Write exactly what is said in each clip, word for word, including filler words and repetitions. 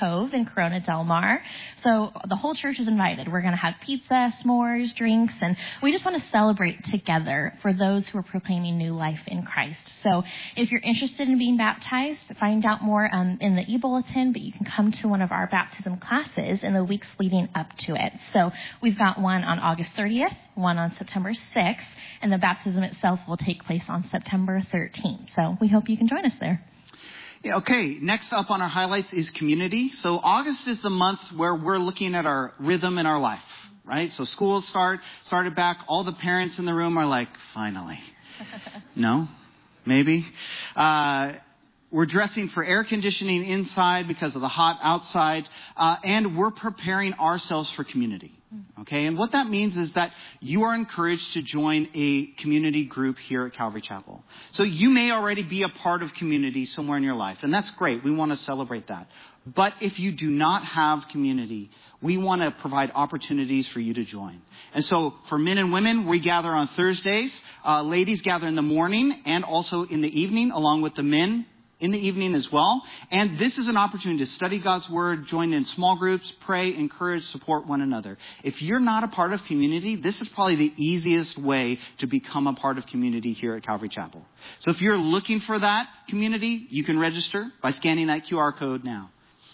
Cove in Corona Del Mar. So the whole church is invited. We're going to have pizza, s'mores, drinks, and we just want to celebrate together for those who are proclaiming new life in Christ. So if you're interested in being baptized, find out more um, in the e-bulletin, but you can come to one of our baptism classes in the weeks leading up to it. So we've got one on August thirtieth, one on September sixth, and the baptism itself will take place on September thirteenth. So we hope you can join us there. Yeah, okay, next up on our highlights is community. So August is the month where we're looking at our rhythm in our life, right? So school start, started back. All the parents in the room are like, finally. No? Maybe? Uh, we're dressing for air conditioning inside because of the hot outside. Uh, and we're preparing ourselves for community. Okay, and what that means is that you are encouraged to join a community group here at Calvary Chapel. So you may already be a part of community somewhere in your life, and that's great. We want to celebrate that. But if you do not have community, we want to provide opportunities for you to join. And so for men and women, we gather on Thursdays. Uh, ladies gather in the morning and also in the evening, along with the men in the evening as well. And this is an opportunity to study God's Word, join in small groups, pray, encourage, support one another. If you're not a part of community, this is probably the easiest way to become a part of community here at Calvary Chapel. So if you're looking for that community, you can register by scanning that Q R code now.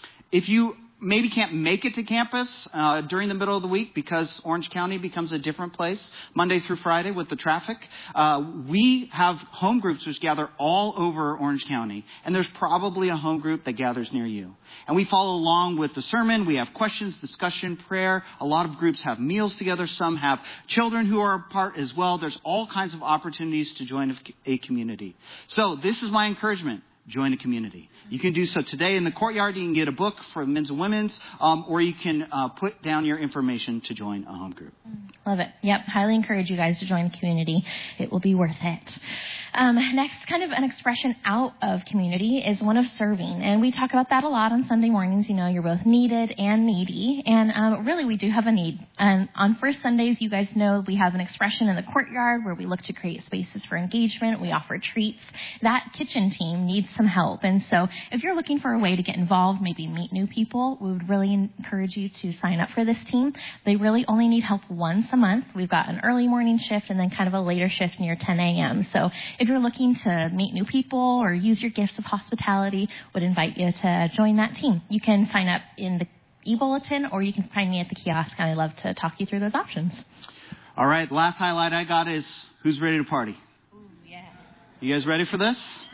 If you maybe can't make it to campus uh, during the middle of the week because Orange County becomes a different place Monday through Friday with the traffic, uh, we have home groups which gather all over Orange County. And there's probably a home group that gathers near you. And we follow along with the sermon. We have questions, discussion, prayer. A lot of groups have meals together. Some have children who are a part as well. There's all kinds of opportunities to join a community. So this is my encouragement. Join a community. You can do so today in the courtyard. You can get a book for men's and women's, um, or you can uh, put down your information to join a home group. Love it. Yep. Highly encourage you guys to join the community. It will be worth it. Um, next, kind of an expression out of community is one of serving. And we talk about that a lot on Sunday mornings. You know, you're both needed and needy. And um, really, we do have a need. And on First Sundays, you guys know we have an expression in the courtyard where we look to create spaces for engagement. We offer treats. That kitchen team needs some help. And so if you're looking for a way to get involved, maybe meet new people, we would really encourage you to sign up for this team. They really only need help once a month. We've got an early morning shift and then kind of a later shift near ten a.m. So if you're looking to meet new people or use your gifts of hospitality, would invite you to join that team. You can sign up in the e-bulletin or you can find me at the kiosk, and I'd love to talk you through those options. All right, last highlight I got is who's ready to party? Ooh, yeah. You guys ready for this?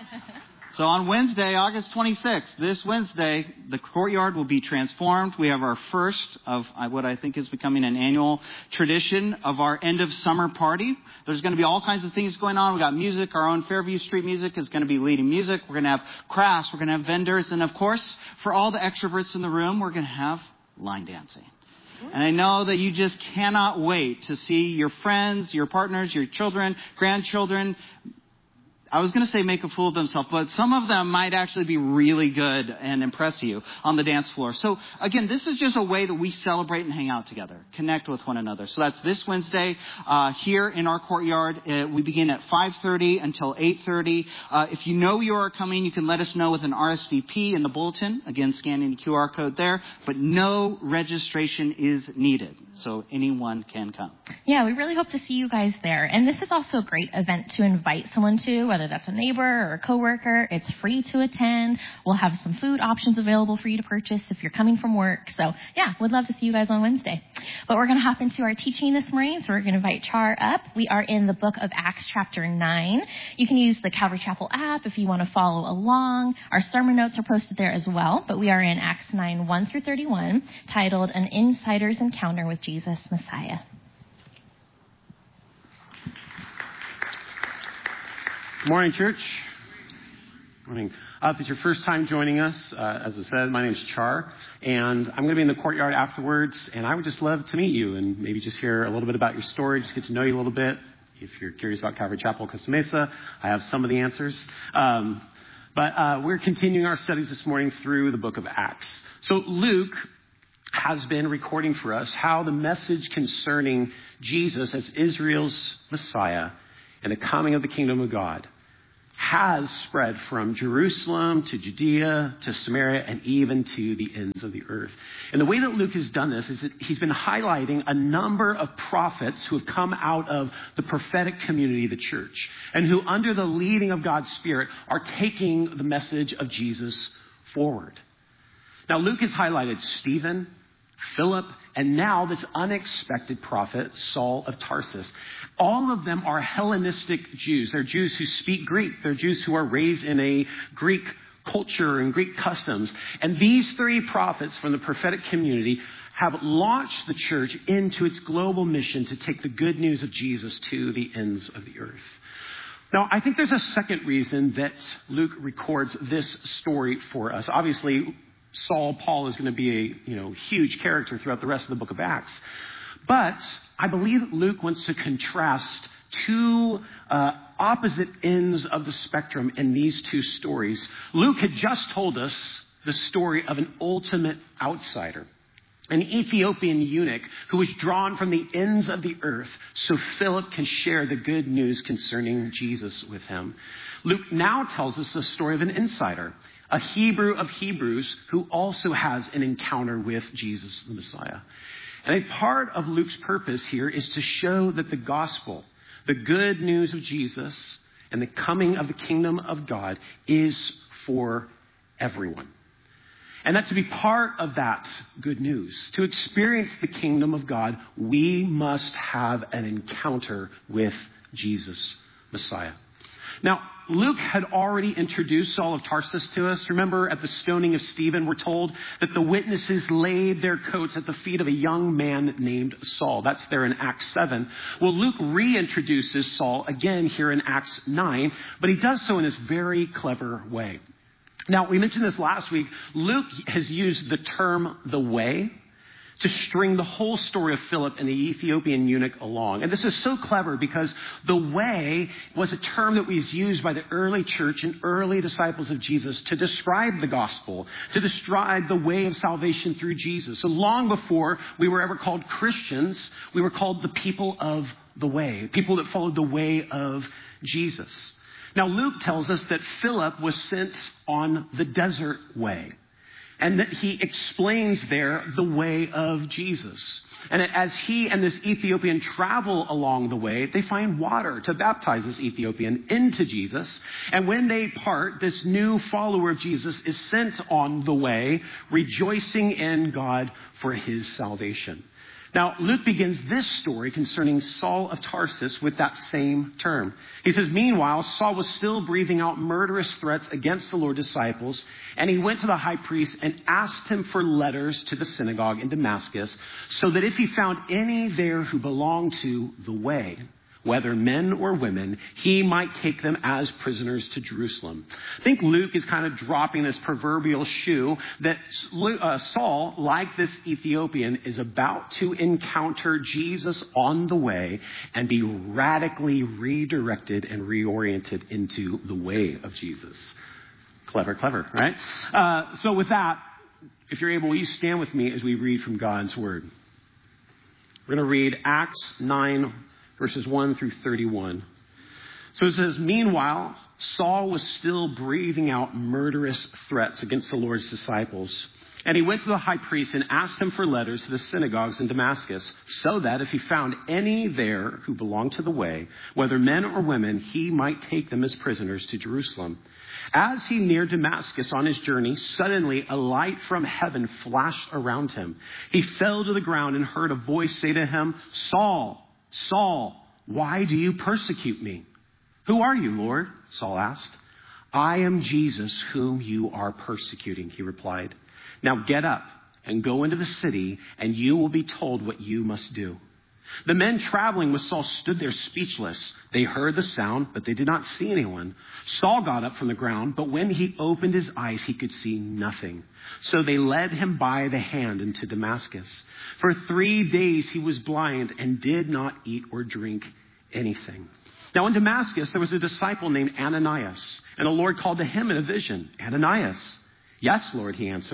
So on Wednesday, August twenty-sixth, this Wednesday, the courtyard will be transformed. We have our first of what I think is becoming an annual tradition of our end of summer party. There's going to be all kinds of things going on. We've got music. Our own Fairview Street Music is going to be leading music. We're going to have crafts. We're going to have vendors. And of course, for all the extroverts in the room, we're going to have line dancing. And I know that you just cannot wait to see your friends, your partners, your children, grandchildren. I was going to say make a fool of themselves, but some of them might actually be really good and impress you on the dance floor. So again, this is just a way that we celebrate and hang out together, connect with one another. So that's this Wednesday uh, here in our courtyard. Uh, we begin at five thirty until eight thirty. Uh, if you know you are coming, you can let us know with an R S V P in the bulletin. Again, scanning the Q R code there, but no registration is needed. So anyone can come. Yeah, we really hope to see you guys there. And this is also a great event to invite someone to, whether that's a neighbor or a coworker. It's free to attend. We'll have some food options available for you to purchase if you're coming from work. So yeah, we'd love to see you guys on Wednesday. But we're going to hop into our teaching this morning. So we're going to invite Char up. We are in the book of Acts chapter nine. You can use the Calvary Chapel app if you want to follow along. Our sermon notes are posted there as well. But we are in Acts nine, one through thirty-one, titled An Insider's Encounter with Jesus Messiah. Good morning, church. Morning. Uh, if it's your first time joining us, uh, as I said, my name is Char, and I'm going to be in the courtyard afterwards, and I would just love to meet you and maybe just hear a little bit about your story, just get to know you a little bit. If you're curious about Calvary Chapel, Costa Mesa, I have some of the answers. Um, but uh, we're continuing our studies this morning through the book of Acts. So Luke has been recording for us how the message concerning Jesus as Israel's Messiah and the coming of the kingdom of God, has spread from Jerusalem to Judea to Samaria and even to the ends of the earth. And the way that Luke has done this is that he's been highlighting a number of prophets who have come out of the prophetic community of the church and who, under the leading of God's Spirit, are taking the message of Jesus forward. Now, Luke has highlighted Stephen, Philip, and now this unexpected prophet, Saul of Tarsus. All of them are Hellenistic Jews. They're Jews who speak Greek. They're Jews who are raised in a Greek culture and Greek customs. And these three prophets from the prophetic community have launched the church into its global mission to take the good news of Jesus to the ends of the earth. Now, I think there's a second reason that Luke records this story for us. Obviously, Saul, Paul is going to be a, you know, huge character throughout the rest of the book of Acts. But I believe Luke wants to contrast two uh, opposite ends of the spectrum in these two stories. Luke had just told us the story of an ultimate outsider, an Ethiopian eunuch who was drawn from the ends of the earth so Philip can share the good news concerning Jesus with him. Luke now tells us the story of an insider, a Hebrew of Hebrews who also has an encounter with Jesus, the Messiah. And a part of Luke's purpose here is to show that the gospel, the good news of Jesus and the coming of the kingdom of God is for everyone. And that to be part of that good news, to experience the kingdom of God, we must have an encounter with Jesus, Messiah. Now, Luke had already introduced Saul of Tarsus to us. Remember, at the stoning of Stephen, we're told that the witnesses laid their coats at the feet of a young man named Saul. That's there in Acts seven. Well, Luke reintroduces Saul again here in Acts nine, but he does so in this very clever way. Now, we mentioned this last week. Luke has used the term the way to string the whole story of Philip and the Ethiopian eunuch along. And this is so clever because the way was a term that was used by the early church and early disciples of Jesus to describe the gospel, to describe the way of salvation through Jesus. So long before we were ever called Christians, we were called the people of the way, people that followed the way of Jesus. Now, Luke tells us that Philip was sent on the desert way, and that he explains there the way of Jesus. And as he and this Ethiopian travel along the way, they find water to baptize this Ethiopian into Jesus. And when they part, this new follower of Jesus is sent on the way, rejoicing in God for his salvation. Now, Luke begins this story concerning Saul of Tarsus with that same term. He says, meanwhile, Saul was still breathing out murderous threats against the Lord's disciples, and he went to the high priest and asked him for letters to the synagogue in Damascus, so that if he found any there who belonged to the way, whether men or women, he might take them as prisoners to Jerusalem. I think Luke is kind of dropping this proverbial shoe that uh, Saul, like this Ethiopian, is about to encounter Jesus on the way and be radically redirected and reoriented into the way of Jesus. Clever, clever, right? Uh, so with that, if you're able, will you stand with me as we read from God's word? We're going to read Acts nine, verses one through thirty-one. So it says, meanwhile, Saul was still breathing out murderous threats against the Lord's disciples. And he went to the high priest and asked him for letters to the synagogues in Damascus, so that if he found any there who belonged to the way, whether men or women, he might take them as prisoners to Jerusalem. As he neared Damascus on his journey, suddenly a light from heaven flashed around him. He fell to the ground and heard a voice say to him, Saul, Saul, why do you persecute me? Who are you, Lord? Saul asked. I am Jesus whom you are persecuting, he replied. Now get up and go into the city, and you will be told what you must do. The men traveling with Saul stood there speechless. They heard the sound, but they did not see anyone. Saul got up from the ground, but when he opened his eyes, he could see nothing. So they led him by the hand into Damascus. For three days he was blind and did not eat or drink anything. Now in Damascus, there was a disciple named Ananias, and the Lord called to him in a vision, Ananias. Yes, Lord, he answered.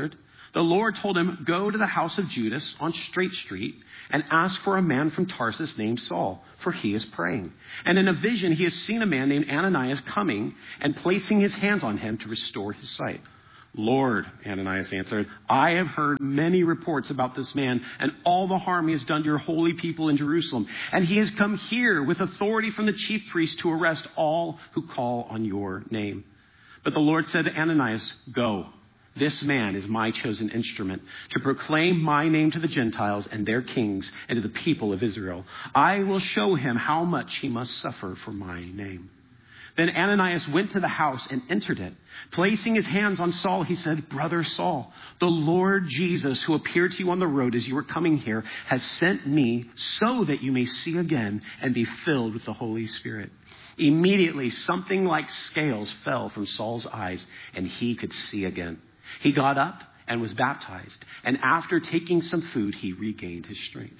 The Lord told him, go to the house of Judas on Straight Street and ask for a man from Tarsus named Saul, for he is praying. And in a vision, he has seen a man named Ananias coming and placing his hands on him to restore his sight. Lord, Ananias answered, I have heard many reports about this man and all the harm he has done to your holy people in Jerusalem. And he has come here with authority from the chief priest to arrest all who call on your name. But the Lord said to Ananias, go. This man is my chosen instrument to proclaim my name to the Gentiles and their kings and to the people of Israel. I will show him how much he must suffer for my name. Then Ananias went to the house and entered it. Placing his hands on Saul, he said, Brother Saul, the Lord Jesus, who appeared to you on the road as you were coming here, has sent me so that you may see again and be filled with the Holy Spirit. Immediately, something like scales fell from Saul's eyes, and he could see again. He got up and was baptized, and after taking some food, he regained his strength.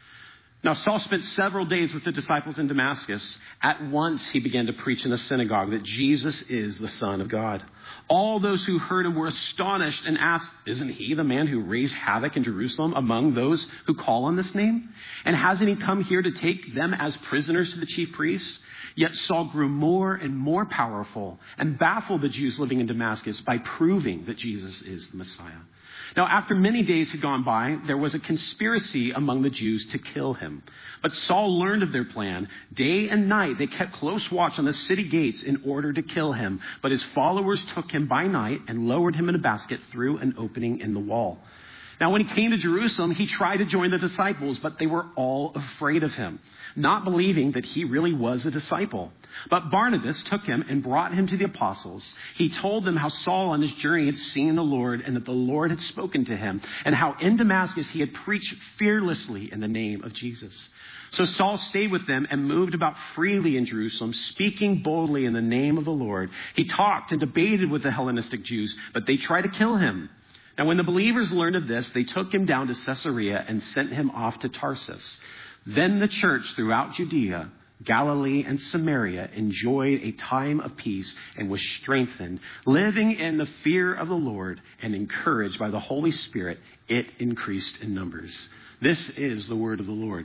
Now, Saul spent several days with the disciples in Damascus. At once, he began to preach in the synagogue that Jesus is the Son of God. All those who heard him were astonished and asked, isn't he the man who raised havoc in Jerusalem among those who call on this name? And hasn't he come here to take them as prisoners to the chief priests? Yet Saul grew more and more powerful and baffled the Jews living in Damascus by proving that Jesus is the Messiah. Now, after many days had gone by, there was a conspiracy among the Jews to kill him. But Saul learned of their plan. Day and night, they kept close watch on the city gates in order to kill him. But his followers took him by night and lowered him in a basket through an opening in the wall. Now, when he came to Jerusalem, he tried to join the disciples, but they were all afraid of him, not believing that he really was a disciple. But Barnabas took him and brought him to the apostles. He told them how Saul on his journey had seen the Lord and that the Lord had spoken to him, and how in Damascus he had preached fearlessly in the name of Jesus. So Saul stayed with them and moved about freely in Jerusalem, speaking boldly in the name of the Lord. He talked and debated with the Hellenistic Jews, but they tried to kill him. Now, when the believers learned of this, they took him down to Caesarea and sent him off to Tarsus. Then the church throughout Judea, Galilee, and Samaria enjoyed a time of peace and was strengthened, living in the fear of the Lord and encouraged by the Holy Spirit. It increased in numbers. This is the word of the Lord.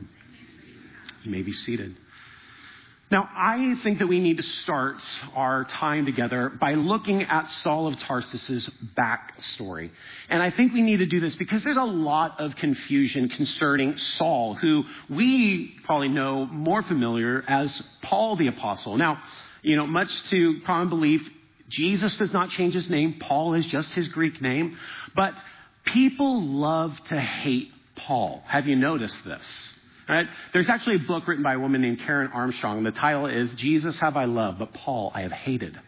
You may be seated. Now, I think that we need to start our time together by looking at Saul of Tarsus's backstory. And I think we need to do this because there's a lot of confusion concerning Saul, who we probably know more familiar as Paul the Apostle. Now, you know, much to common belief, Jesus does not change his name. Paul is just his Greek name. But people love to hate Paul. Have you noticed this? Right? There's actually a book written by a woman named Karen Armstrong, and the title is Jesus Have I Loved, but Paul I Have Hated.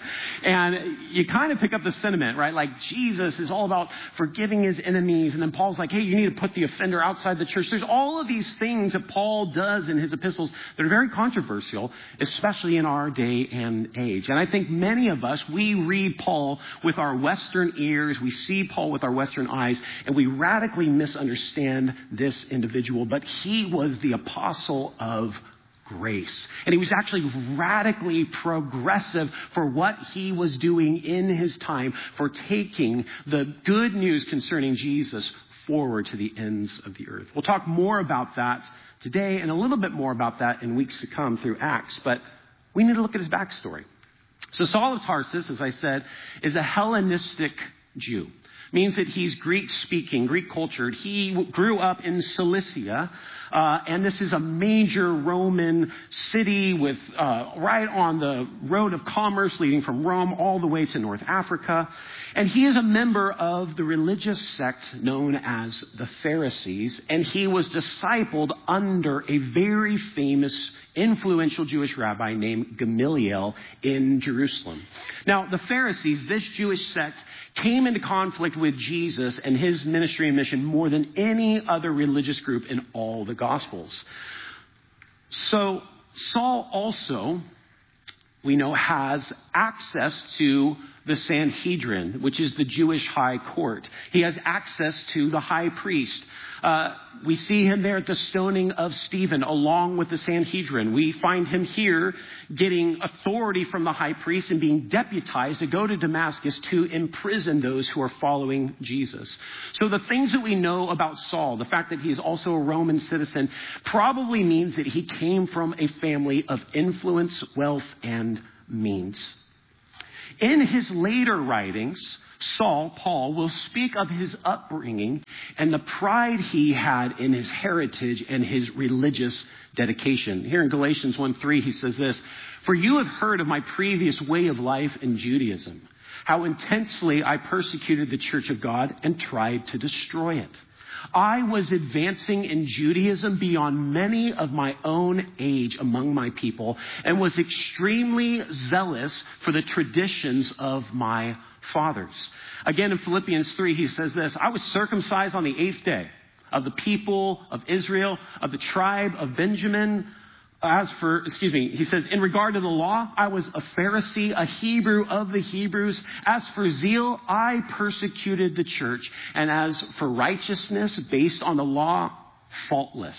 And you kind of pick up the sentiment, right? Like Jesus is all about forgiving his enemies, and then Paul's like, hey, you need to put the offender outside the church. There's all of these things that Paul does in his epistles that are very controversial, especially in our day and age. And I think many of us, we read Paul with our Western ears, we see Paul with our Western eyes, and we radically misunderstand this individual. But he was the apostle of grace. And he was actually radically progressive for what he was doing in his time, for taking the good news concerning Jesus forward to the ends of the earth. We'll talk more about that today and a little bit more about that in weeks to come through Acts, but we need to look at his backstory. So Saul of Tarsus, as I said, is a Hellenistic Jew. Means that he's Greek-speaking, Greek-cultured. He grew up in Cilicia, uh, and this is a major Roman city with uh, right on the road of commerce leading from Rome all the way to North Africa. And he is a member of the religious sect known as the Pharisees, and he was discipled under a very famous, influential Jewish rabbi named Gamaliel in Jerusalem. Now, the Pharisees, this Jewish sect, came into conflict with Jesus and his ministry and mission more than any other religious group in all the Gospels. So Saul also, we know, has access to the Sanhedrin, which is the Jewish high court. He has access to the high priest. Uh, we see him there at the stoning of Stephen along with the Sanhedrin. We find him here getting authority from the high priest and being deputized to go to Damascus to imprison those who are following Jesus. So the things that we know about Saul, the fact that he is also a Roman citizen, probably means that he came from a family of influence, wealth, and means. In his later writings, Saul, Paul, will speak of his upbringing and the pride he had in his heritage and his religious dedication. Here in Galatians one three, he says this, "For you have heard of my previous way of life in Judaism, how intensely I persecuted the church of God and tried to destroy it. I was advancing in Judaism beyond many of my own age among my people and was extremely zealous for the traditions of my fathers." Again, in Philippians three, he says this, "I was circumcised on the eighth day of the people of Israel, of the tribe of Benjamin. As for, excuse me, he says, in regard to the law, I was a Pharisee, a Hebrew of the Hebrews. As for zeal, I persecuted the church. And as for righteousness based on the law, faultless."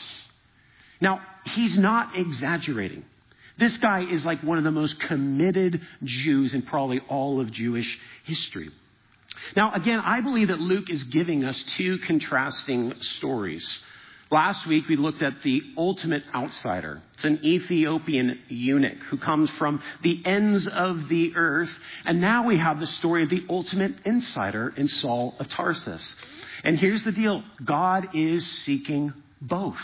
Now, he's not exaggerating. This guy is like one of the most committed Jews in probably all of Jewish history. Now, again, I believe that Luke is giving us two contrasting stories. Last week, we looked at the ultimate outsider. It's an Ethiopian eunuch who comes from the ends of the earth. And now we have the story of the ultimate insider in Saul of Tarsus. And here's the deal. God is seeking both.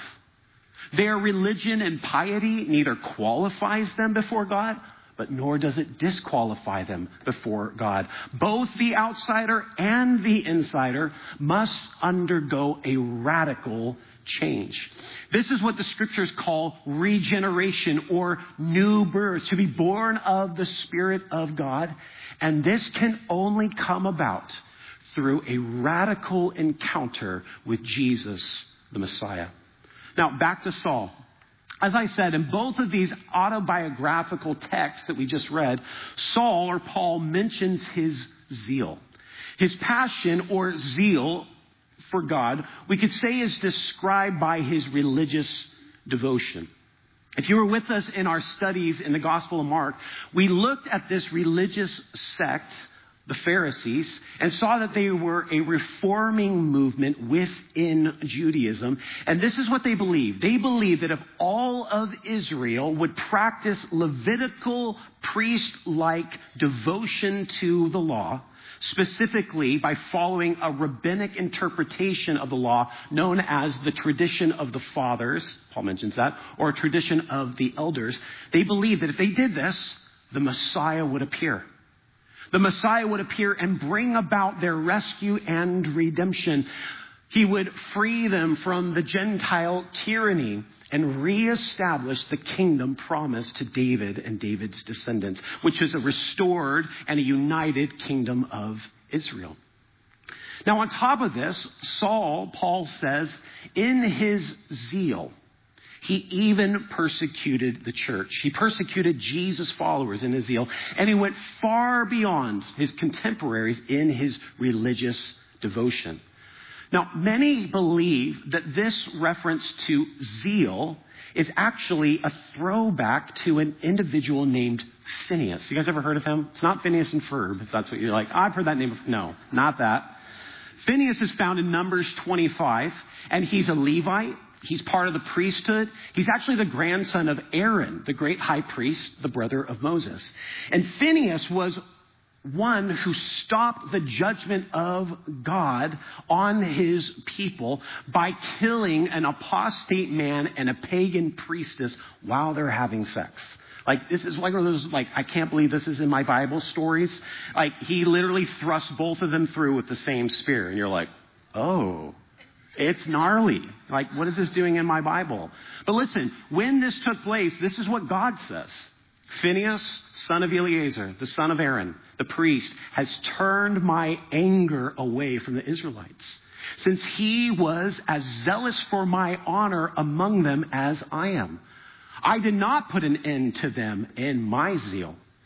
Their religion and piety neither qualifies them before God, but nor does it disqualify them before God. Both the outsider and the insider must undergo a radical change. This is what the scriptures call regeneration or new birth, to be born of the Spirit of God. And this can only come about through a radical encounter with Jesus, the Messiah. Now, back to Saul. As I said, in both of these autobiographical texts that we just read, Saul or Paul mentions his zeal. His passion or zeal for God, we could say, is described by his religious devotion. If you were with us in our studies in the Gospel of Mark, we looked at this religious sect, the Pharisees, and saw that they were a reforming movement within Judaism. And this is what they believed. They believed that if all of Israel would practice Levitical priest-like devotion to the law, specifically by following a rabbinic interpretation of the law known as the tradition of the fathers, Paul mentions that, or a tradition of the elders, they believed that if they did this, the Messiah would appear. The Messiah would appear and bring about their rescue and redemption. He would free them from the Gentile tyranny and reestablish the kingdom promised to David and David's descendants, which is a restored and a united kingdom of Israel. Now, on top of this, Saul, Paul says, in his zeal, he even persecuted the church. He persecuted Jesus' followers in his zeal, and he went far beyond his contemporaries in his religious devotion. Now, many believe that this reference to zeal is actually a throwback to an individual named Phineas. You guys ever heard of him? It's not Phineas and Ferb, if that's what you're like. I've heard that name. No, not that. Phineas is found in Numbers twenty-five, and he's a Levite. He's part of the priesthood. He's actually the grandson of Aaron, the great high priest, the brother of Moses. And Phineas was one who stopped the judgment of God on his people by killing an apostate man and a pagan priestess while they're having sex. Like, this is like one of those, like, I can't believe this is in my Bible stories. Like, he literally thrust both of them through with the same spear. And you're like, oh, it's gnarly. Like, what is this doing in my Bible? But listen, when this took place, this is what God says. Phineas, son of Eleazar, the son of Aaron, the priest, has turned my anger away from the Israelites, since he was as zealous for my honor among them as I am. I did not put an end to them in my zeal,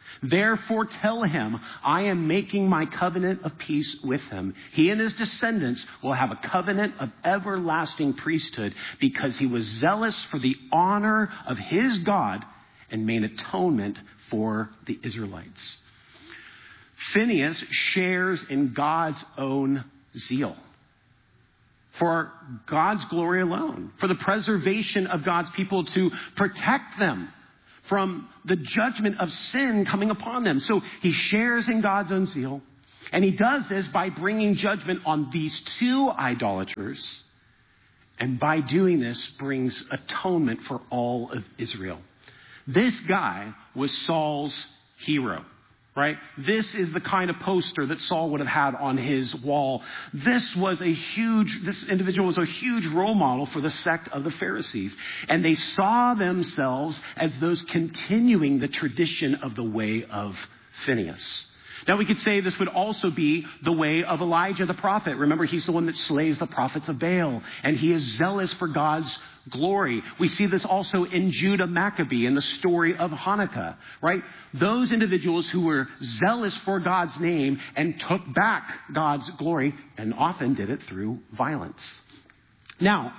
Therefore tell him, I am making my covenant of peace with him. He and his descendants will have a covenant of everlasting priesthood because he was zealous for the honor of his God and made atonement for the Israelites. Phinehas shares in God's own zeal for God's glory alone, for the preservation of God's people, to protect them from the judgment of sin coming upon them. So he shares in God's own zeal, and he does this by bringing judgment on these two idolaters, and by doing this brings atonement for all of Israel. This guy was Saul's hero, right? This is the kind of poster that Saul would have had on his wall. This was a huge, this individual was a huge role model for the sect of the Pharisees. And they saw themselves as those continuing the tradition of the way of Phinehas. Now we could say this would also be the way of Elijah the prophet. Remember, he's the one that slays the prophets of Baal, and he is zealous for God's glory. We see this also in Judah Maccabee in the story of Hanukkah, right? Those individuals who were zealous for God's name and took back God's glory, and often did it through violence. Now,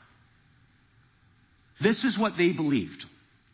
this is what they believed.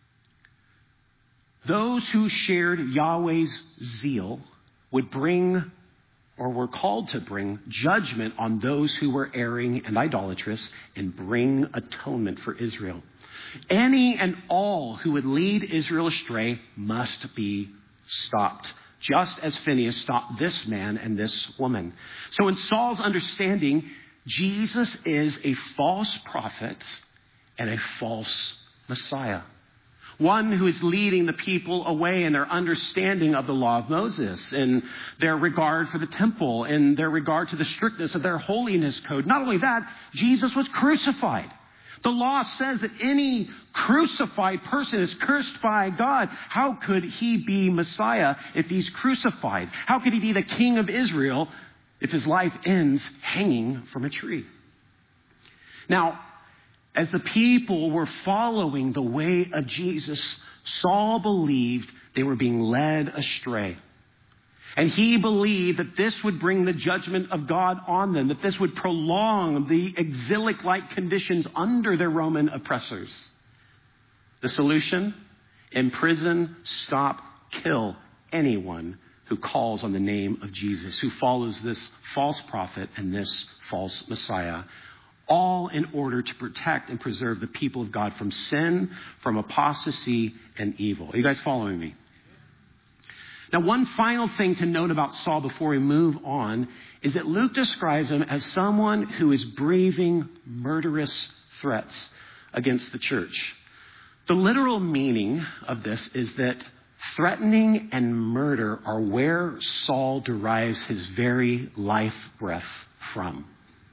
Those who shared Yahweh's zeal would bring, or were called to bring, judgment on those who were erring and idolatrous, and bring atonement for Israel. Any and all who would lead Israel astray must be stopped, just as Phinehas stopped this man and this woman. So in Saul's understanding, Jesus is a false prophet and a false Messiah. One who is leading the people away in their understanding of the law of Moses, in their regard for the temple, in their regard to the strictness of their holiness code. Not only that, Jesus was crucified. The law says that any crucified person is cursed by God. How could he be Messiah if he's crucified? How could he be the King of Israel if his life ends hanging from a tree? Now, as the people were following the way of Jesus, Saul believed they were being led astray. And he believed that this would bring the judgment of God on them, that this would prolong the exilic-like conditions under their Roman oppressors. The solution? Imprison, stop, kill anyone who calls on the name of Jesus, who follows this false prophet and this false Messiah. All in order to protect and preserve the people of God from sin, from apostasy, and evil. Are you guys following me? Now, one final thing to note about Saul before we move on is that Luke describes him as someone who is breathing murderous threats against the church. The literal meaning of this is that threatening and murder are where Saul derives his very life breath from.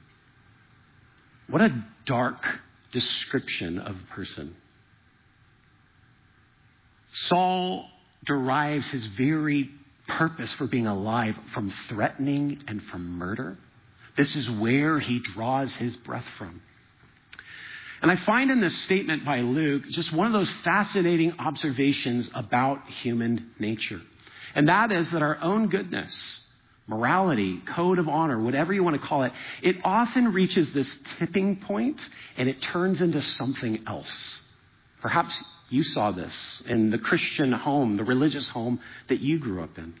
What a dark description of a person. Saul derives his very purpose for being alive from threatening and from murder. This is where he draws his breath from. And I find in this statement by Luke just one of those fascinating observations about human nature. And that is that our own goodness, morality, code of honor, whatever you want to call it, it often reaches this tipping point and it turns into something else. Perhaps you saw this in the Christian home, the religious home that you grew up in.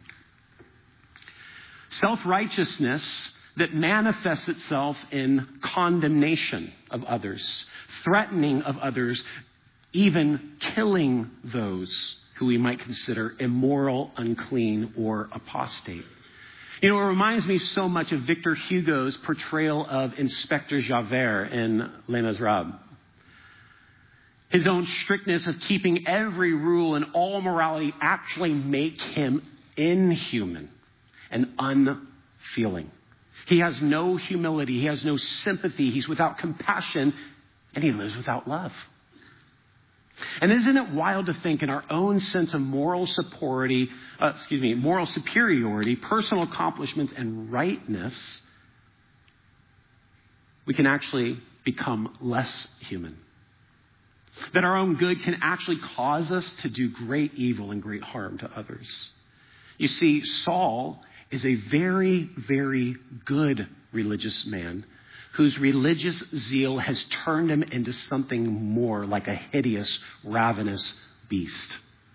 Self-righteousness that manifests itself in condemnation of others, threatening of others, even killing those who we might consider immoral, unclean, or apostate. You know, it reminds me so much of Victor Hugo's portrayal of Inspector Javert in Les Miserables. His own strictness of keeping every rule and all morality actually make him inhuman and unfeeling. He has no humility. He has no sympathy. He's without compassion, and he lives without love. And isn't it wild to think in our own sense of moral superiority, uh, excuse me, moral superiority, personal accomplishments, and rightness, we can actually become less human. that our own good can actually cause us to do great evil and great harm to others. You see, Saul is a very, very good religious man whose religious zeal has turned him into something more like a hideous, ravenous beast.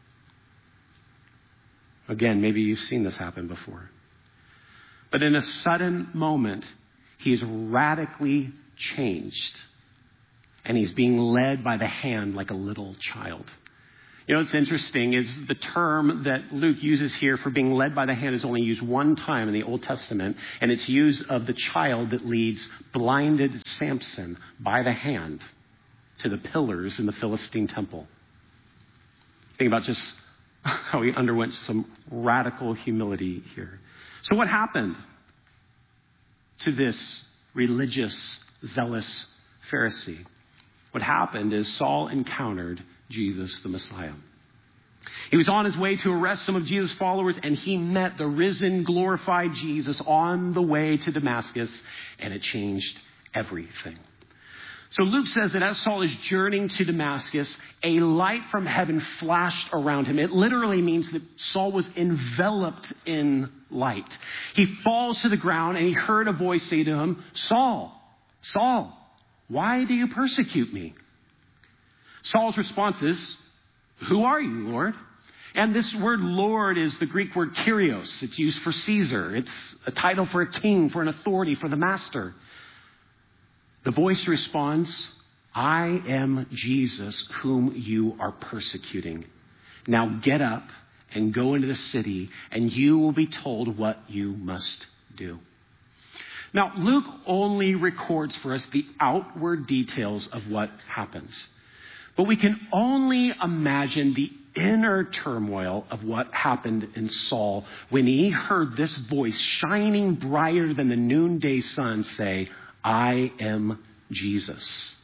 Again, maybe you've seen this happen before. But in a sudden moment, he is radically changed. And he's being led by the hand like a little child. You know, what's interesting is the term that Luke uses here for being led by the hand is only used one time in the Old Testament. And it's used of the child that leads blinded Samson by the hand to the pillars in the Philistine temple. Think about just how he underwent some radical humility here. So what happened to this religious, zealous Pharisee? What happened is Saul encountered Jesus the Messiah. He was on his way to arrest some of Jesus' followers, and he met the risen, glorified Jesus on the way to Damascus, and it changed everything. So Luke says that as Saul is journeying to Damascus, a light from heaven flashed around him. It literally means that Saul was enveloped in light. He falls to the ground and he heard a voice say to him, "Saul, Saul, why do you persecute me?" Saul's response is, "Who are you, Lord?" And this word Lord is the Greek word Kyrios. It's used for Caesar. It's a title for a king, for an authority, for the master. The voice responds, "I am Jesus whom you are persecuting. Now get up and go into the city, and you will be told what you must do." Now, Luke only records for us the outward details of what happens. But we can only imagine the inner turmoil of what happened in Saul when he heard this voice shining brighter than the noonday sun say, "I am Jesus."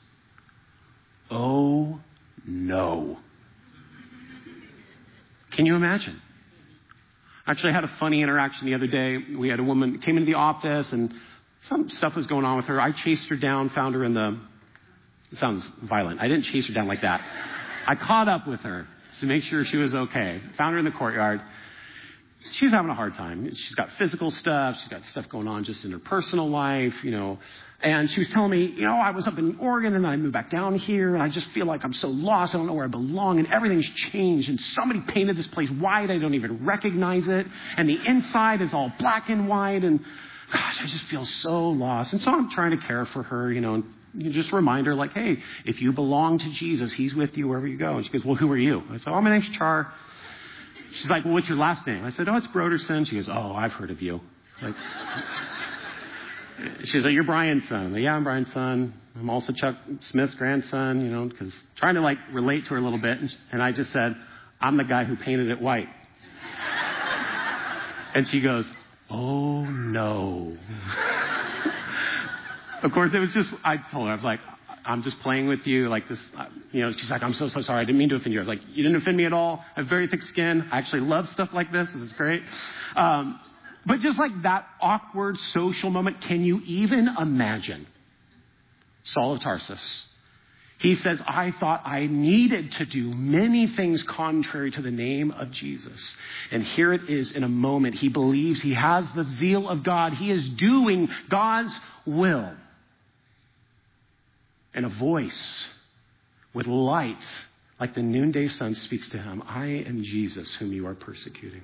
Oh, no. Can you imagine? Actually, I had a funny interaction the other day. We had a woman came into the office and some stuff was going on with her. I chased her down, found her in the, it sounds violent. I didn't chase her down like that. I caught up with her to make sure she was okay. Found her in the courtyard. She's having a hard time. She's got physical stuff. She's got stuff going on just in her personal life, you know. And she was telling me, you know, I was up in Oregon and then I moved back down here and I just feel like I'm so lost. I don't know where I belong and everything's changed. And somebody painted this place white. I don't even recognize it. And the inside is all black and white. And gosh, I just feel so lost. And so I'm trying to care for her, you know, and you just remind her like, hey, if you belong to Jesus, he's with you wherever you go. And she goes, well, who are you? I said, oh, my name's Char. She's like, well, what's your last name? I said, oh, it's Broderson. She goes, oh, I've heard of you. Like, she's like, you're Brian's son. Like, yeah, I'm Brian's son. I'm also Chuck Smith's grandson, you know, because trying to like relate to her a little bit. And I just said, I'm the guy who painted it white. And she goes, oh, no. Of course, it was just, I told her, I was like, I'm just playing with you like this, you know, she's like, I'm so, so sorry. I didn't mean to offend you. I was like, you didn't offend me at all. I have very thick skin. I actually love stuff like this. This is great. Um, but just like that awkward social moment, can you even imagine Saul of Tarsus? He says, I thought I needed to do many things contrary to the name of Jesus. And here it is in a moment. He believes he has the zeal of God. He is doing God's will. And a voice with light like the noonday sun speaks to him. I am Jesus whom you are persecuting.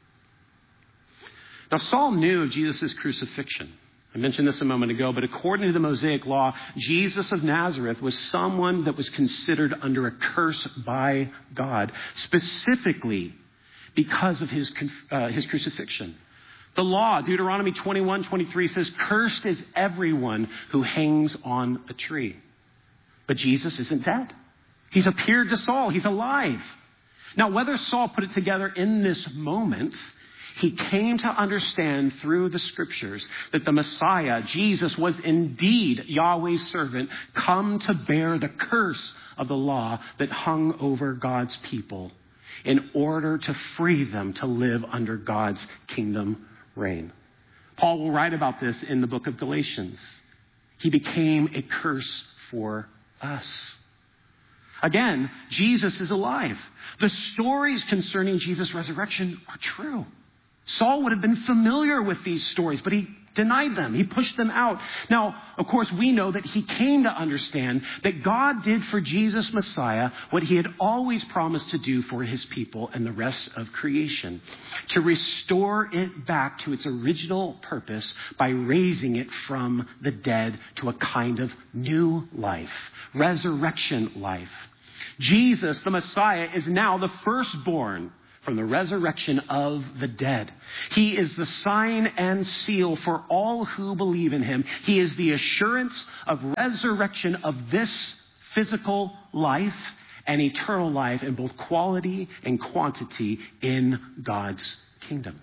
Now, Saul knew of Jesus' crucifixion. I mentioned this a moment ago, but according to the Mosaic law, Jesus of Nazareth was someone that was considered under a curse by God, specifically because of his, uh, his crucifixion. The law, Deuteronomy twenty-one twenty-three says, cursed is everyone who hangs on a tree. But Jesus isn't dead. He's appeared to Saul. He's alive. Now, whether Saul put it together in this moment, he came to understand through the scriptures that the Messiah, Jesus, was indeed Yahweh's servant, come to bear the curse of the law that hung over God's people in order to free them to live under God's kingdom reign. Paul will write about this in the book of Galatians. He became a curse for us. Again, Jesus is alive. The stories concerning Jesus' resurrection are true. Saul would have been familiar with these stories, but he denied them. He pushed them out. Now, of course, we know that he came to understand that God did for Jesus Messiah what he had always promised to do for his people and the rest of creation, to restore it back to its original purpose by raising it from the dead to a kind of new life, resurrection life. Jesus, the Messiah, is now the firstborn from the resurrection of the dead. He is the sign and seal for all who believe in him. He is the assurance of resurrection of this physical life and eternal life in both quality and quantity in God's kingdom.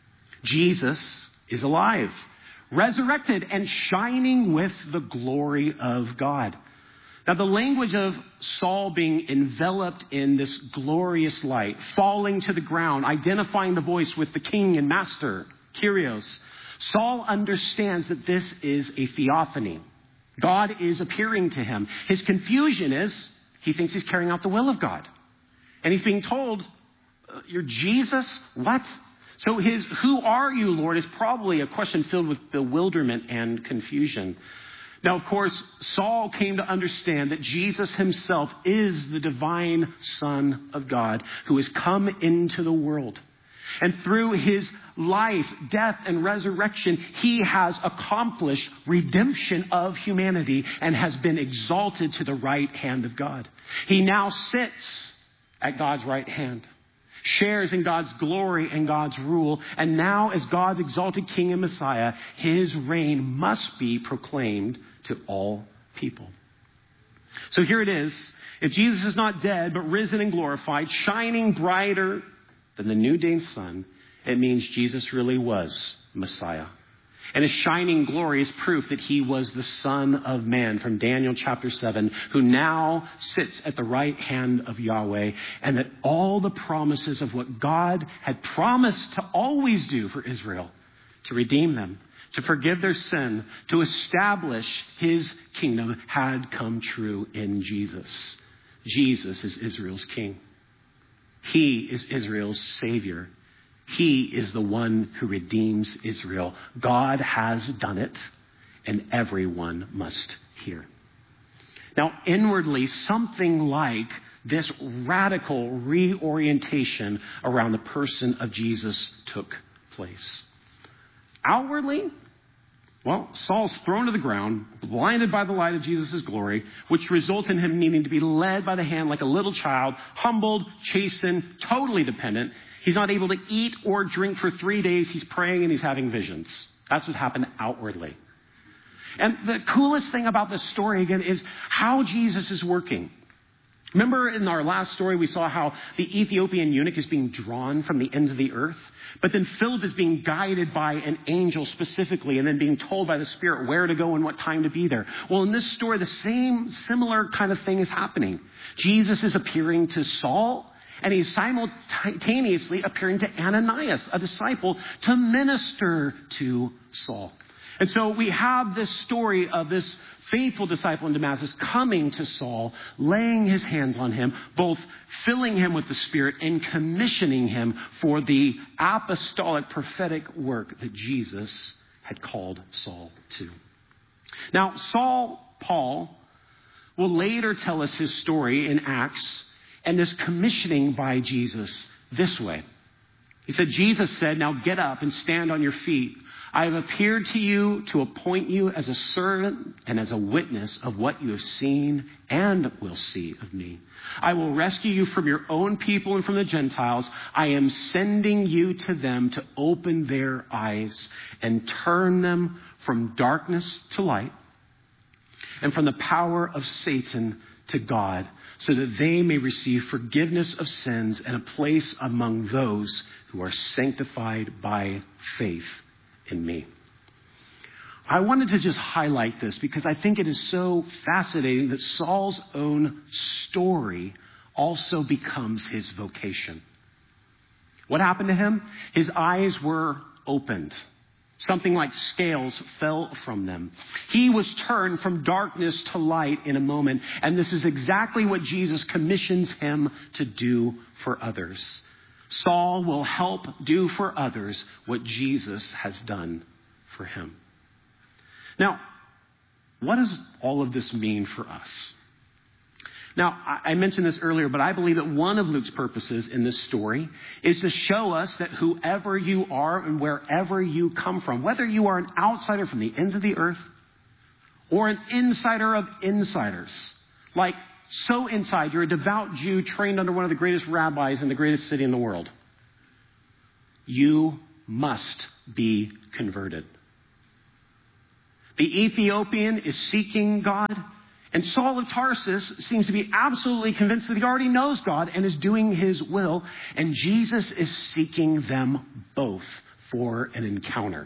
Jesus is alive, resurrected, and shining with the glory of God. Now, the language of Saul being enveloped in this glorious light, falling to the ground, identifying the voice with the king and master, Kyrios. Saul understands that this is a theophany. God is appearing to him. His confusion is he thinks he's carrying out the will of God. And he's being told, you're Jesus? What? So his, who are you, Lord, is probably a question filled with bewilderment and confusion. Now, of course, Saul came to understand that Jesus himself is the divine Son of God who has come into the world. And through his life, death, and resurrection, he has accomplished redemption of humanity and has been exalted to the right hand of God. He now sits at God's right hand, shares in God's glory and God's rule. And now, as God's exalted King and Messiah, his reign must be proclaimed to all people. So here it is. If Jesus is not dead, but risen and glorified, shining brighter than the noonday sun, it means Jesus really was Messiah. And his shining glory is proof that he was the Son of Man from Daniel chapter seven, who now sits at the right hand of Yahweh, and that all the promises of what God had promised to always do for Israel, to redeem them, to forgive their sin, to establish his kingdom, had come true in Jesus. Jesus is Israel's king. He is Israel's Savior. He is the one who redeems Israel. God has done it, and everyone must hear. Now, inwardly, something like this radical reorientation around the person of Jesus took place. Outwardly, well, Saul's thrown to the ground, blinded by the light of Jesus' glory, which results in him needing to be led by the hand like a little child, humbled, chastened, totally dependent. He's not able to eat or drink for three days. He's praying and he's having visions. That's what happened outwardly. And the coolest thing about this story, again, is how Jesus is working. Remember in our last story, we saw how the Ethiopian eunuch is being drawn from the ends of the earth, but then Philip is being guided by an angel specifically and then being told by the Spirit where to go and what time to be there. Well, in this story, the same similar kind of thing is happening. Jesus is appearing to Saul, and he's simultaneously appearing to Ananias, a disciple, to minister to Saul. And so we have this story of this faithful disciple in Damascus coming to Saul, laying his hands on him, both filling him with the Spirit and commissioning him for the apostolic prophetic work that Jesus had called Saul to. Now, Saul, Paul, will later tell us his story in Acts and this commissioning by Jesus this way. He said, Jesus said, now get up and stand on your feet. I have appeared to you to appoint you as a servant and as a witness of what you have seen and will see of me. I will rescue you from your own people and from the Gentiles. I am sending you to them to open their eyes and turn them from darkness to light and from the power of Satan to God, so that they may receive forgiveness of sins and a place among those who are sanctified by faith in me. I wanted to just highlight this because I think it is so fascinating that Saul's own story also becomes his vocation. What happened to him? His eyes were opened. Something like scales fell from them. He was turned from darkness to light in a moment. And this is exactly what Jesus commissions him to do for others. Saul will help do for others what Jesus has done for him. Now, what does all of this mean for us? Now, I mentioned this earlier, but I believe that one of Luke's purposes in this story is to show us that whoever you are and wherever you come from, whether you are an outsider from the ends of the earth or an insider of insiders, like so inside you're a devout Jew trained under one of the greatest rabbis in the greatest city in the world, you must be converted. The Ethiopian is seeking God. And Saul of Tarsus seems to be absolutely convinced that he already knows God and is doing his will. And Jesus is seeking them both for an encounter.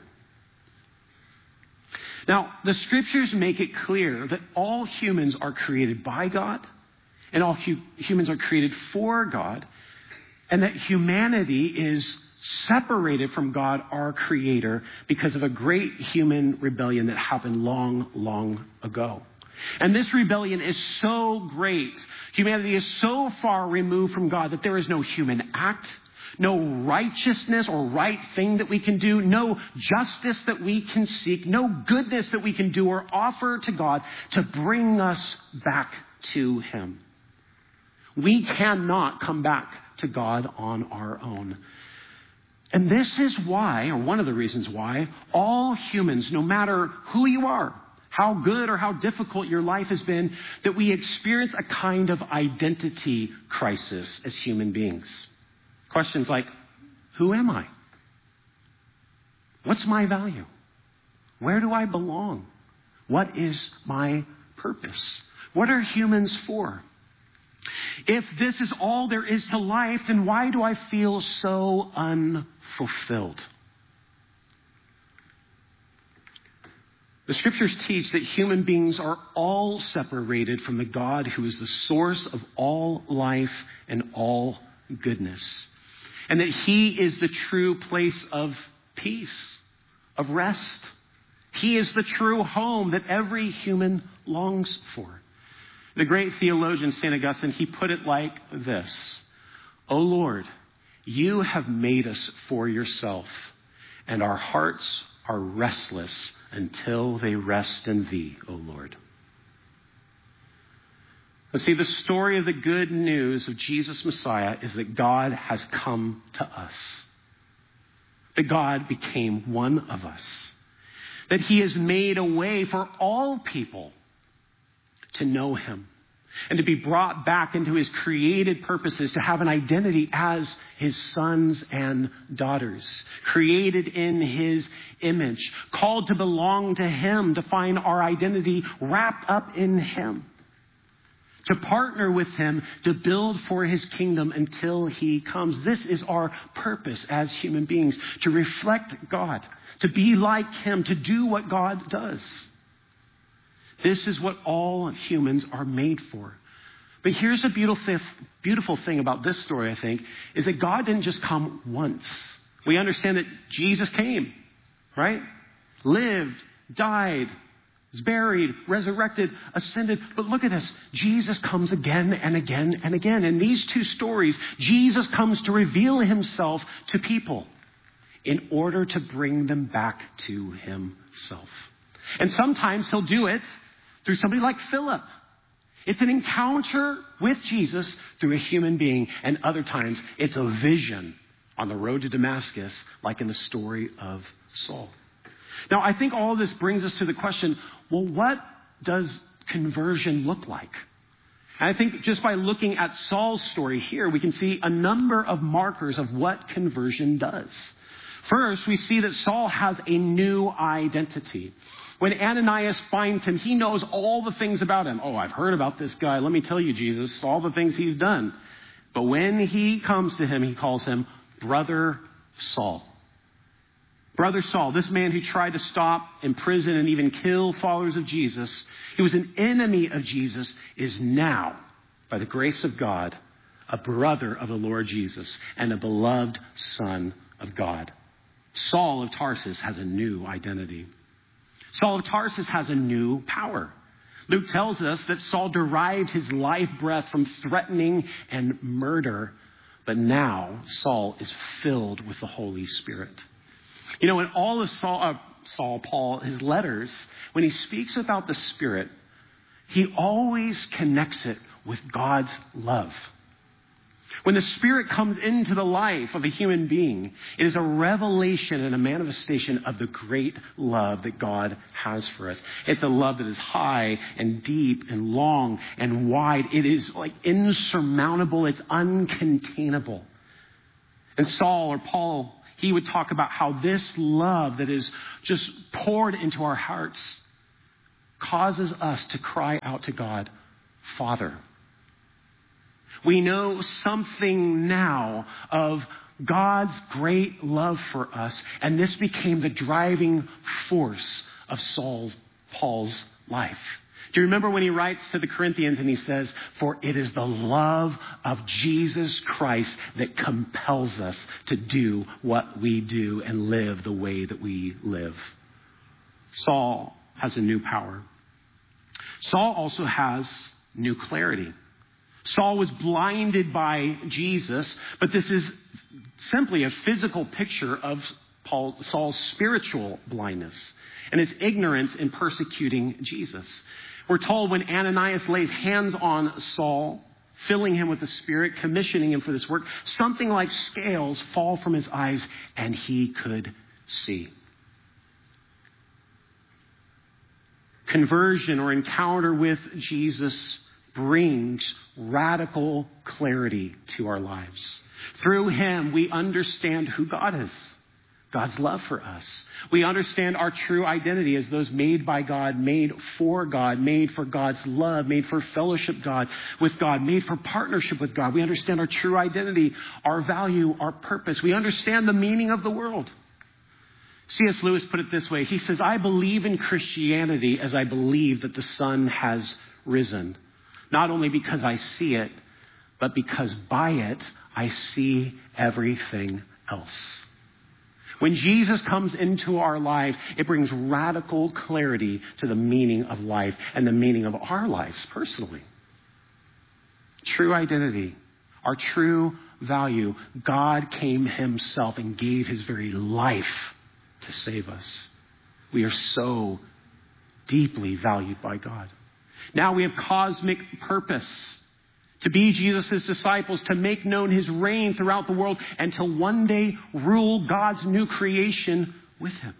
Now, the scriptures make it clear that all humans are created by God and all hu- humans are created for God, and that humanity is separated from God, our Creator, because of a great human rebellion that happened long, long ago. And this rebellion is so great. Humanity is so far removed from God that there is no human act, no righteousness or right thing that we can do, no justice that we can seek, no goodness that we can do or offer to God to bring us back to him. We cannot come back to God on our own. And this is why, or one of the reasons why, all humans, no matter who you are, how good or how difficult your life has been, that we experience a kind of identity crisis as human beings. Questions like, who am I? What's my value? Where do I belong? What is my purpose? What are humans for? If this is all there is to life, then why do I feel so unfulfilled? The scriptures teach that human beings are all separated from the God who is the source of all life and all goodness. And that he is the true place of peace, of rest. He is the true home that every human longs for. The great theologian Saint Augustine, he put it like this: O Lord, you have made us for yourself, and our hearts are restless until they rest in thee, O Lord. But see, the story of the good news of Jesus Messiah is that God has come to us. That God became one of us. That he has made a way for all people to know him and to be brought back into his created purposes, to have an identity as his sons and daughters, created in his image, called to belong to him, to find our identity wrapped up in him, to partner with him, to build for his kingdom until he comes. This is our purpose as human beings, to reflect God, to be like him, to do what God does. This is what all humans are made for. But here's a beautiful, beautiful thing about this story, I think, is that God didn't just come once. We understand that Jesus came, right? Lived, died, was buried, resurrected, ascended. But look at this. Jesus comes again and again and again. In these two stories, Jesus comes to reveal himself to people in order to bring them back to himself. And sometimes he'll do it through somebody like Philip. It's an encounter with Jesus through a human being. And other times, it's a vision on the road to Damascus, like in the story of Saul. Now, I think all of this brings us to the question, well, what does conversion look like? And I think just by looking at Saul's story here, we can see a number of markers of what conversion does. First, we see that Saul has a new identity. When Ananias finds him, he knows all the things about him. Oh, I've heard about this guy. Let me tell you, Jesus, all the things he's done. But when he comes to him, he calls him Brother Saul. Brother Saul, this man who tried to stop, imprison, and even kill followers of Jesus, he was an enemy of Jesus, is now, by the grace of God, a brother of the Lord Jesus and a beloved son of God. Saul of Tarsus has a new identity. Saul of Tarsus has a new power. Luke tells us that Saul derived his life breath from threatening and murder, but now Saul is filled with the Holy Spirit. You know, in all of Saul, uh, Saul, Paul, his letters, when he speaks about the Spirit, he always connects it with God's love. When the Spirit comes into the life of a human being, it is a revelation and a manifestation of the great love that God has for us. It's a love that is high and deep and long and wide. It is like insurmountable. It's uncontainable. And Saul or Paul, he would talk about how this love that is just poured into our hearts causes us to cry out to God, Father. We know something now of God's great love for us, and this became the driving force of Saul, Paul's life. Do you remember when he writes to the Corinthians and he says, for it is the love of Jesus Christ that compels us to do what we do and live the way that we live. Saul has a new power. Saul also has new clarity. Saul was blinded by Jesus, but this is simply a physical picture of Paul, Saul's spiritual blindness and his ignorance in persecuting Jesus. We're told when Ananias lays hands on Saul, filling him with the Spirit, commissioning him for this work, something like scales fall from his eyes and he could see. Conversion or encounter with Jesus brings radical clarity to our lives. Through him, we understand who God is, God's love for us. We understand our true identity as those made by God, made for God, made for God's love, made for fellowship God with God, made for partnership with God. We understand our true identity, our value, our purpose. We understand the meaning of the world. C S Lewis put it this way. He says, I believe in Christianity as I believe that the sun has risen. Not only because I see it, but because by it, I see everything else. When Jesus comes into our lives, it brings radical clarity to the meaning of life and the meaning of our lives personally. True identity, our true value. God came himself and gave his very life to save us. We are so deeply valued by God. Now we have cosmic purpose to be Jesus' disciples, to make known his reign throughout the world, and to one day rule God's new creation with him.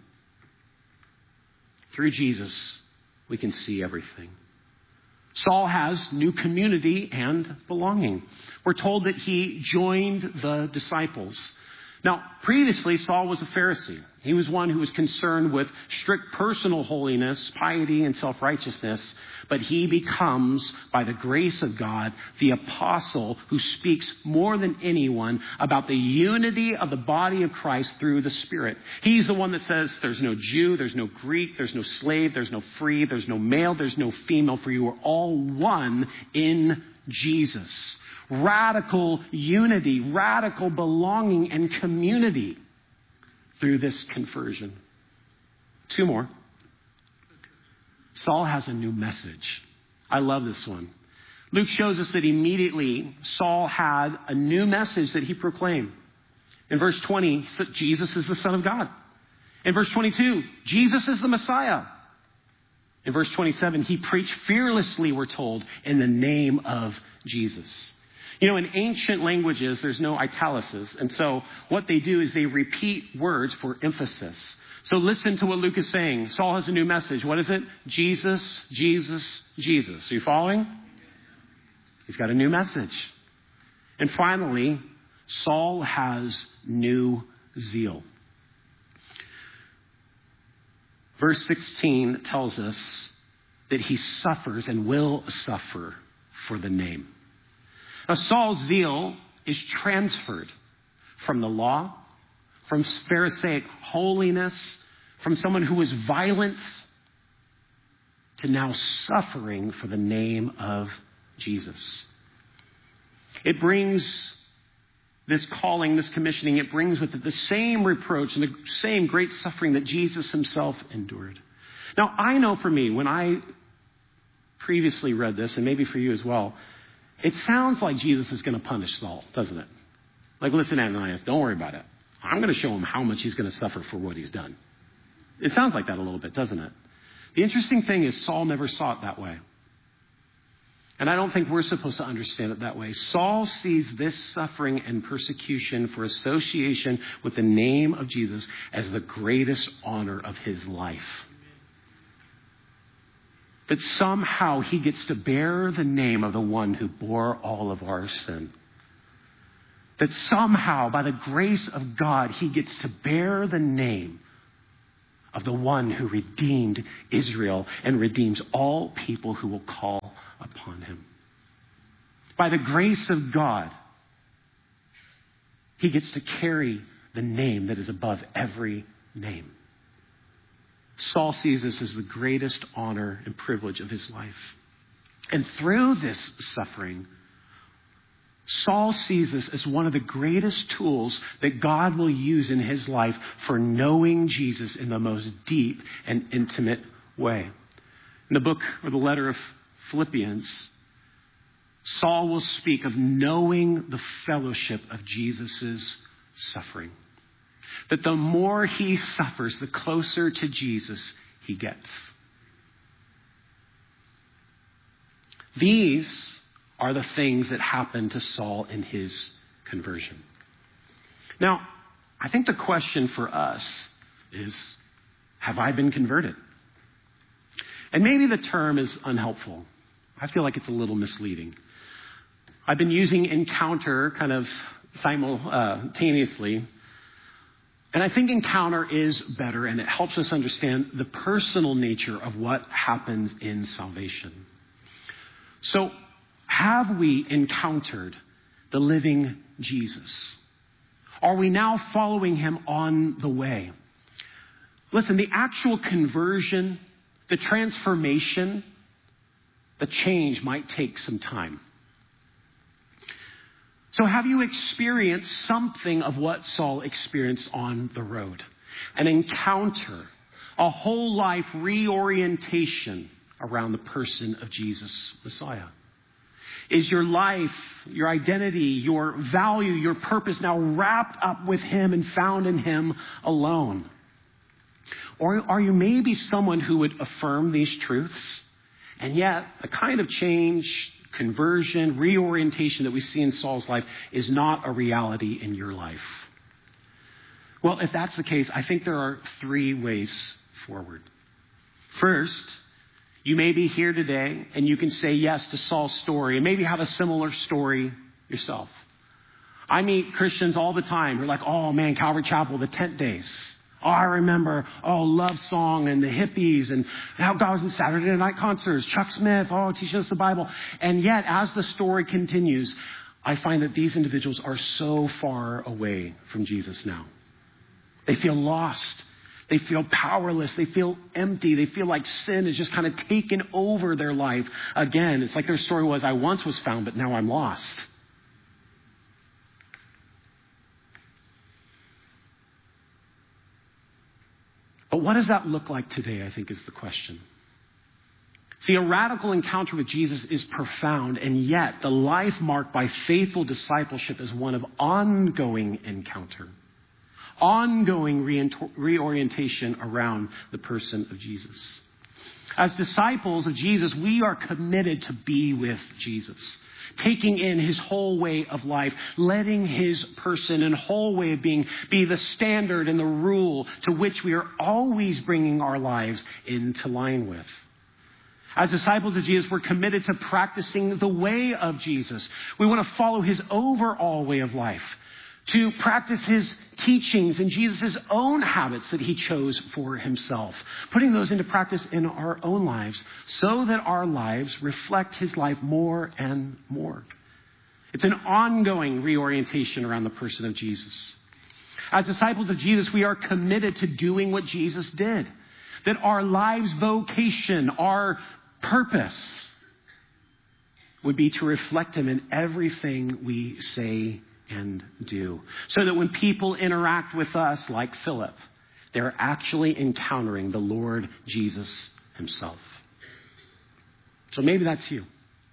Through Jesus, we can see everything. Saul has new community and belonging. We're told that he joined the disciples. Now, previously, Saul was a Pharisee. He was one who was concerned with strict personal holiness, piety, and self-righteousness. But he becomes, by the grace of God, the apostle who speaks more than anyone about the unity of the body of Christ through the Spirit. He's the one that says there's no Jew, there's no Greek, there's no slave, there's no free, there's no male, there's no female, for you are all one in Jesus. Radical unity, radical belonging and community through this conversion. Two more. Saul has a new message. I love this one. Luke shows us that immediately Saul had a new message that he proclaimed. In verse twenty, Jesus is the Son of God. In verse twenty-two, Jesus is the Messiah. In verse twenty-seven, he preached fearlessly, we're told, in the name of Jesus. You know, in ancient languages, there's no italics. And so what they do is they repeat words for emphasis. So listen to what Luke is saying. Saul has a new message. What is it? Jesus, Jesus, Jesus. Are you following? He's got a new message. And finally, Saul has new zeal. Verse sixteen tells us that he suffers and will suffer for the name. Now, Saul's zeal is transferred from the law, from Pharisaic holiness, from someone who was violent, to now suffering for the name of Jesus. It brings this calling, this commissioning, it brings with it the same reproach and the same great suffering that Jesus himself endured. Now, I know for me, when I previously read this, and maybe for you as well, it sounds like Jesus is going to punish Saul, doesn't it? Like, listen, Ananias, don't worry about it. I'm going to show him how much he's going to suffer for what he's done. It sounds like that a little bit, doesn't it? The interesting thing is Saul never saw it that way. And I don't think we're supposed to understand it that way. Saul sees this suffering and persecution for association with the name of Jesus as the greatest honor of his life. That somehow he gets to bear the name of the one who bore all of our sin. That somehow, by the grace of God, he gets to bear the name of the one who redeemed Israel and redeems all people who will call upon him. By the grace of God, he gets to carry the name that is above every name. Saul sees this as the greatest honor and privilege of his life. And through this suffering, Saul sees this as one of the greatest tools that God will use in his life for knowing Jesus in the most deep and intimate way. In the book or the letter of Philippians, Saul will speak of knowing the fellowship of Jesus' suffering. That the more he suffers, the closer to Jesus he gets. These are the things that happened to Saul in his conversion. Now, I think the question for us is, have I been converted? And maybe the term is unhelpful. I feel like it's a little misleading. I've been using encounter kind of simultaneously. And I think encounter is better, and it helps us understand the personal nature of what happens in salvation. So, have we encountered the living Jesus? Are we now following him on the way? Listen, the actual conversion, the transformation, the change might take some time. So have you experienced something of what Saul experienced on the road? An encounter, a whole life reorientation around the person of Jesus, Messiah. Is your life, your identity, your value, your purpose now wrapped up with him and found in him alone? Or are you maybe someone who would affirm these truths, and yet the kind of change, conversion, reorientation that we see in Saul's life is not a reality in your life? Well, if that's the case, I think there are three ways forward. First, you may be here today and you can say yes to Saul's story and maybe have a similar story yourself. I meet Christians all the time who are like, oh man, Calvary Chapel, the tent days. Oh, I remember, oh, Love Song and the hippies and how God was in Saturday night concerts, Chuck Smith, oh, teaching us the Bible. And yet, as the story continues, I find that these individuals are so far away from Jesus now. They feel lost. They feel powerless. They feel empty. They feel like sin has just kind of taken over their life again. It's like their story was, I once was found, but now I'm lost. But what does that look like today, I think, is the question. See, a radical encounter with Jesus is profound, and yet the life marked by faithful discipleship is one of ongoing encounter, ongoing reorientation around the person of Jesus. As disciples of Jesus, we are committed to be with Jesus, taking in his whole way of life, letting his person and whole way of being be the standard and the rule to which we are always bringing our lives into line with. As disciples of Jesus, we're committed to practicing the way of Jesus. We want to follow his overall way of life, to practice his teachings and Jesus' own habits that he chose for himself, putting those into practice in our own lives so that our lives reflect his life more and more. It's an ongoing reorientation around the person of Jesus. As disciples of Jesus, we are committed to doing what Jesus did, that our life's vocation, our purpose would be to reflect him in everything we say and do. So that when people interact with us like Philip, they're actually encountering the Lord Jesus himself. So maybe that's you.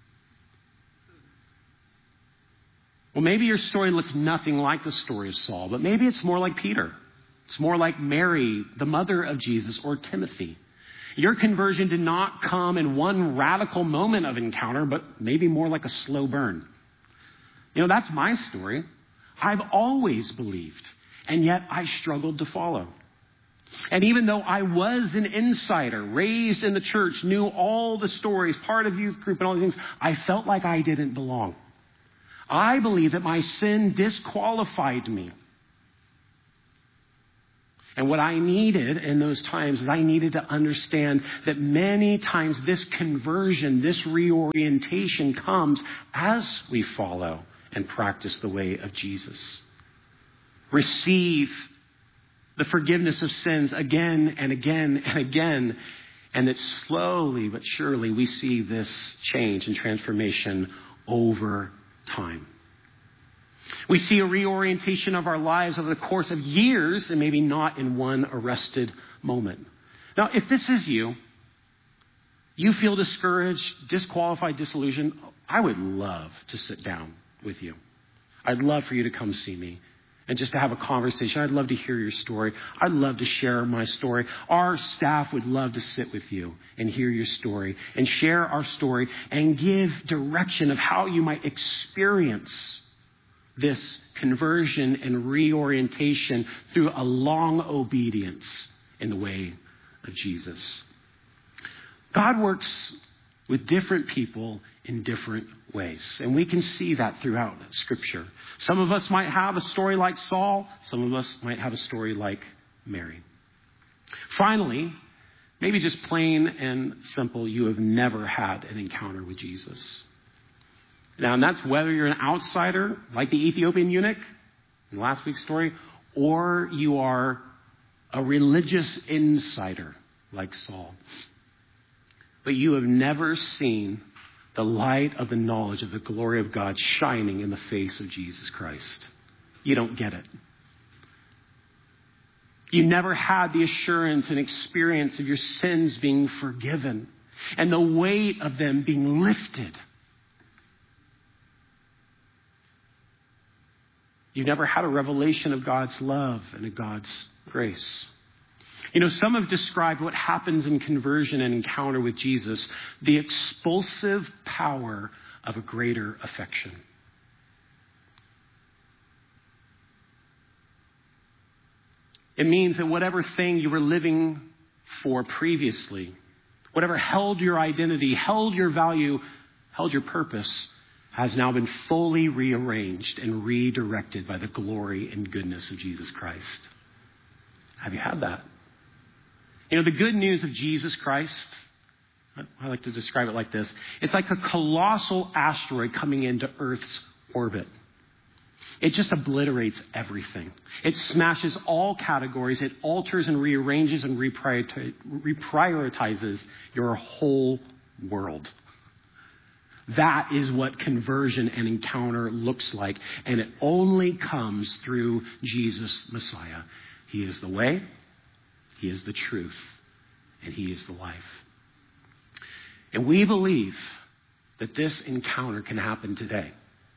Well, maybe your story looks nothing like the story of Saul, but maybe it's more like Peter. It's more like Mary, the mother of Jesus, or Timothy. Your conversion did not come in one radical moment of encounter, but maybe more like a slow burn. You know, that's my story. I've always believed, and yet I struggled to follow. And even though I was an insider, raised in the church, knew all the stories, part of youth group and all these things, I felt like I didn't belong. I believe that my sin disqualified me. And what I needed in those times is I needed to understand that many times this conversion, this reorientation comes as we follow and practice the way of Jesus. Receive the forgiveness of sins again and again and again. And that slowly but surely we see this change and transformation over time. We see a reorientation of our lives over the course of years and maybe not in one arrested moment. Now, if this is you, you feel discouraged, disqualified, disillusioned, I would love to sit down with you. I'd love for you to come see me and just to have a conversation. I'd love to hear your story. I'd love to share my story. Our staff would love to sit with you and hear your story and share our story and give direction of how you might experience this conversion and reorientation through a long obedience in the way of Jesus. God works with different people in different ways. And we can see that throughout Scripture. Some of us might have a story like Saul. Some of us might have a story like Mary. Finally, maybe just plain and simple, you have never had an encounter with Jesus. Now, and that's whether you're an outsider, like the Ethiopian eunuch in last week's story, or you are a religious insider, like Saul. But you have never seen the light of the knowledge of the glory of God shining in the face of Jesus Christ. You don't get it. You never had the assurance and experience of your sins being forgiven and the weight of them being lifted. You never had a revelation of God's love and of God's grace. You know, some have described what happens in conversion and encounter with Jesus, the expulsive power of a greater affection. It means that whatever thing you were living for previously, whatever held your identity, held your value, held your purpose, has now been fully rearranged and redirected by the glory and goodness of Jesus Christ. Have you had that? You know, the good news of Jesus Christ, I like to describe it like this. It's like a colossal asteroid coming into Earth's orbit. It just obliterates everything. It smashes all categories. It alters and rearranges and reprioritizes your whole world. That is what conversion and encounter looks like. And it only comes through Jesus, Messiah. He is the way, He is the truth, and He is the life. And we believe that this encounter can happen today.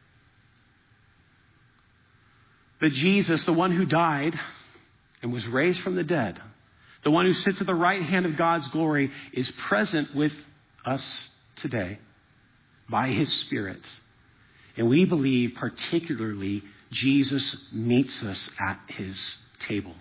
That Jesus, the one who died and was raised from the dead, the one who sits at the right hand of God's glory, is present with us today by His Spirit. And we believe particularly Jesus meets us at His table.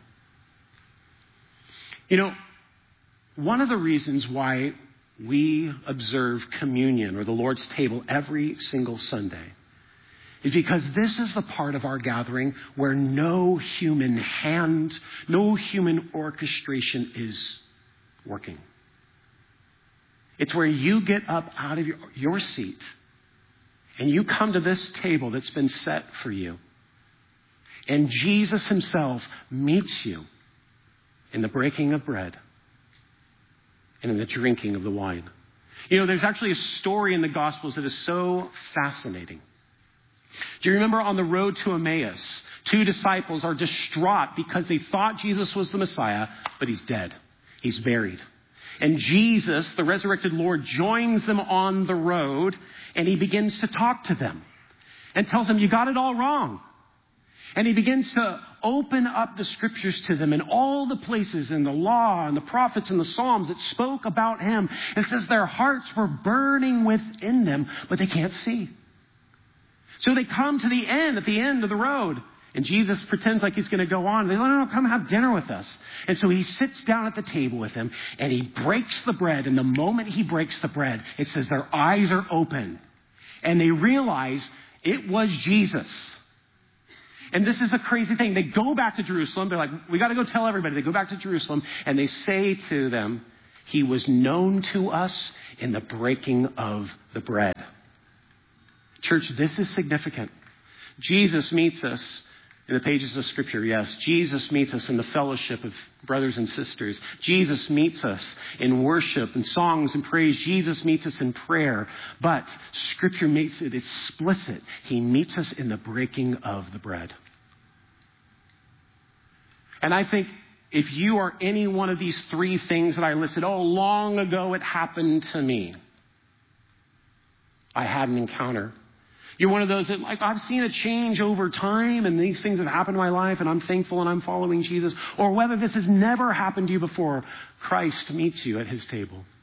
You know, one of the reasons why we observe communion or the Lord's table every single Sunday is because this is the part of our gathering where no human hand, no human orchestration is working. It's where you get up out of your, your seat and you come to this table that's been set for you. And Jesus Himself meets you in the breaking of bread and in the drinking of the wine. You know, there's actually a story in the Gospels that is so fascinating. Do you remember on the road to Emmaus, two disciples are distraught because they thought Jesus was the Messiah, but he's dead. He's buried. And Jesus, the resurrected Lord, joins them on the road, and he begins to talk to them and tells them, you got it all wrong. And he begins to open up the scriptures to them and all the places in the law and the prophets and the Psalms that spoke about him. It says their hearts were burning within them, but they can't see. So they come to the end, at the end of the road. And Jesus pretends like he's going to go on. They go, no, no, come have dinner with us. And so he sits down at the table with them and he breaks the bread. And the moment he breaks the bread, it says their eyes are open. And they realize it was Jesus. And this is a crazy thing. They go back to Jerusalem. They're like, we got to go tell everybody. They go back to Jerusalem and they say to them, he was known to us in the breaking of the bread. Church, this is significant. Jesus meets us in the pages of Scripture, yes. Jesus meets us in the fellowship of brothers and sisters. Jesus meets us in worship and songs and praise. Jesus meets us in prayer. But Scripture makes it explicit. He meets us in the breaking of the bread. And I think if you are any one of these three things that I listed, oh, long ago it happened to me. I had an encounter. You're one of those that, like, I've seen a change over time and these things have happened in my life and I'm thankful and I'm following Jesus. Or whether this has never happened to you before, Christ meets you at his table.